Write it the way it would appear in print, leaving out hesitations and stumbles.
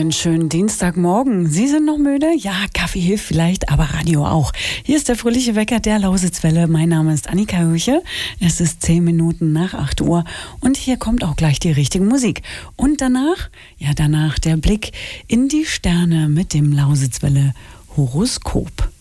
Einen schönen Dienstagmorgen. Sie sind noch müde? Ja, Kaffee hilft vielleicht, aber Radio auch. Hier ist der fröhliche Wecker der Lausitzwelle. Mein Name ist Annika Höche. Es ist 10 Minuten nach 8 Uhr und hier kommt auch gleich die richtige Musik. Und danach der Blick in die Sterne mit dem Lausitzwelle Horoskop.